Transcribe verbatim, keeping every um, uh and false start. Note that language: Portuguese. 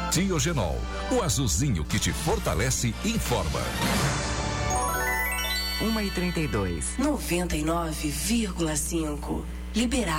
Diogenol, o azulzinho que te fortalece e informa. uma e trinta e dois. noventa e nove vírgula cinco. Liberar.